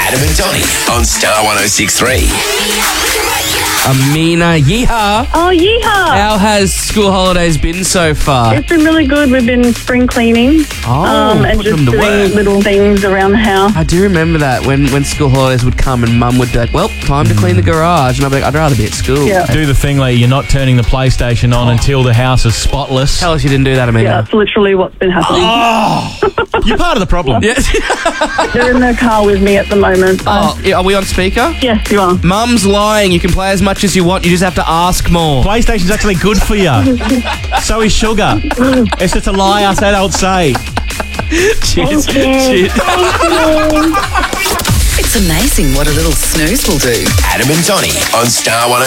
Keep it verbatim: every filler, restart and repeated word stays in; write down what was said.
Adam and Donnie on Star one oh six point three. Amina, yeehaw. Oh, yeehaw. How has school holidays been so far? It's been really good. We've been spring cleaning Oh, um, and putting just them to doing work. little things around the house. I do remember that when, when school holidays would come and Mum would be like, well, time to clean the garage. And I'd be like, I'd rather be at school. Yeah. Do the thing where you're not turning the PlayStation on until the house is spotless. Tell us you didn't do that, Amina. Yeah, that's literally what's been happening. You're part of the problem. Yes. They're in their car with me at the moment. So. Oh, yeah, are we on speaker? Yes, you are. Mum's lying. You can play as much as you want. You just have to ask more. PlayStation's actually good for you. So is sugar. It's just a lie us adults say. Cheers. Thank you. Cheers. It's amazing what a little snooze will do. Adam and Donnie on Star one oh